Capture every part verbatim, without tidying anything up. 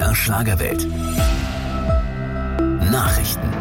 der Schlagerwelt. Nachrichten.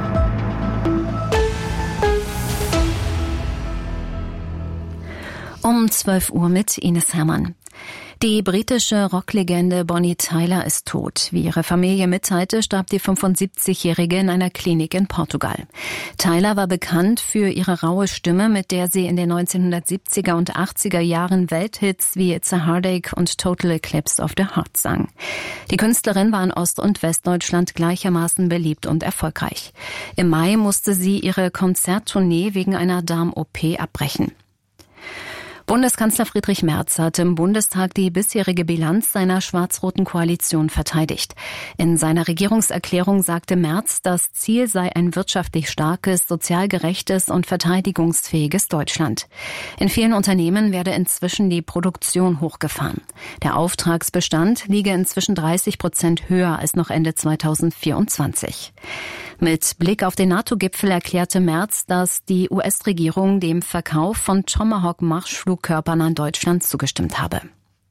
Um zwölf Uhr mit Ines Hermann. Die britische Rocklegende Bonnie Tyler ist tot. Wie ihre Familie mitteilte, starb die fünfundsiebzigjährige in einer Klinik in Portugal. Tyler war bekannt für ihre raue Stimme, mit der sie in den neunzehnhundertsiebziger und achtziger Jahren Welthits wie It's a Heartache und Total Eclipse of the Heart sang. Die Künstlerin war in Ost- und Westdeutschland gleichermaßen beliebt und erfolgreich. Im Mai musste sie ihre Konzerttournee wegen einer Darm-O P abbrechen. Bundeskanzler Friedrich Merz hat im Bundestag die bisherige Bilanz seiner schwarz-roten Koalition verteidigt. In seiner Regierungserklärung sagte Merz, das Ziel sei ein wirtschaftlich starkes, sozial gerechtes und verteidigungsfähiges Deutschland. In vielen Unternehmen werde inzwischen die Produktion hochgefahren. Der Auftragsbestand liege inzwischen dreißig Prozent höher als noch Ende zweitausendvierundzwanzig. Mit Blick auf den NATO-Gipfel erklärte Merz, dass die U S-Regierung dem Verkauf von Tomahawk-Marschflugkörpern an Deutschland zugestimmt habe.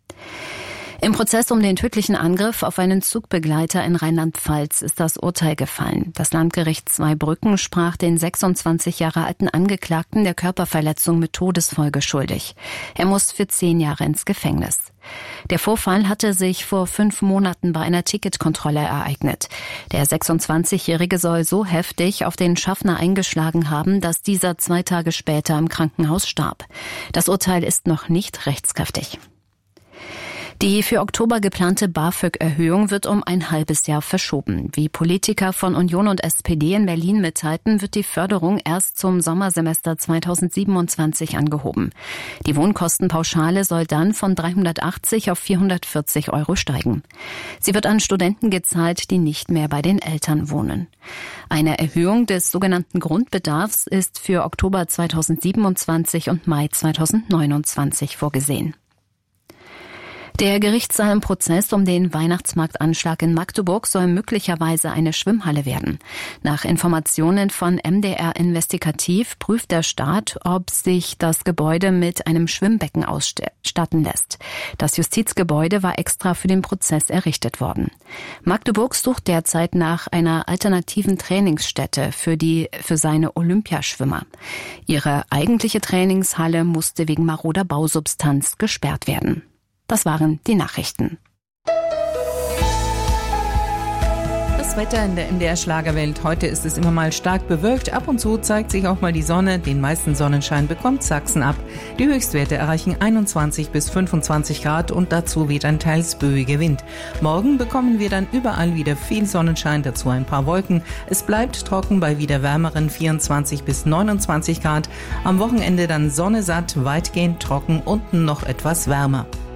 Im Prozess um den tödlichen Angriff auf einen Zugbegleiter in Rheinland-Pfalz ist das Urteil gefallen. Das Landgericht Zweibrücken sprach den sechsundzwanzig Jahre alten Angeklagten der Körperverletzung mit Todesfolge schuldig. Er muss für zehn Jahre ins Gefängnis. Der Vorfall hatte sich vor fünf Monaten bei einer Ticketkontrolle ereignet. Der sechsundzwanzigjährige soll so heftig auf den Schaffner eingeschlagen haben, dass dieser zwei Tage später im Krankenhaus starb. Das Urteil ist noch nicht rechtskräftig. Die für Oktober geplante BAföG-Erhöhung wird um ein halbes Jahr verschoben. Wie Politiker von Union und S P D in Berlin mitteilten, wird die Förderung erst zum Sommersemester zweitausendsiebenundzwanzig angehoben. Die Wohnkostenpauschale soll dann von dreihundertachtzig auf vierhundertvierzig Euro steigen. Sie wird an Studenten gezahlt, die nicht mehr bei den Eltern wohnen. Eine Erhöhung des sogenannten Grundbedarfs ist für Oktober zweitausendsiebenundzwanzig und Mai zweitausendneunundzwanzig vorgesehen. Der Gerichtssaal im Prozess um den Weihnachtsmarktanschlag in Magdeburg soll möglicherweise eine Schwimmhalle werden. Nach Informationen von M D R Investigativ prüft der Staat, ob sich das Gebäude mit einem Schwimmbecken ausstatten lässt. Das Justizgebäude war extra für den Prozess errichtet worden. Magdeburg sucht derzeit nach einer alternativen Trainingsstätte für die für seine Olympiaschwimmer. Ihre eigentliche Trainingshalle musste wegen maroder Bausubstanz gesperrt werden. Das waren die Nachrichten. Das Wetter in der M D R Schlagerwelt. Heute ist es immer mal stark bewölkt. Ab und zu zeigt sich auch mal die Sonne. Den meisten Sonnenschein bekommt Sachsen ab. Die Höchstwerte erreichen einundzwanzig bis fünfundzwanzig Grad und dazu weht ein teils böiger Wind. Morgen bekommen wir dann überall wieder viel Sonnenschein, dazu ein paar Wolken. Es bleibt trocken bei wieder wärmeren vierundzwanzig bis neunundzwanzig Grad. Am Wochenende dann Sonne satt, weitgehend trocken und noch etwas wärmer.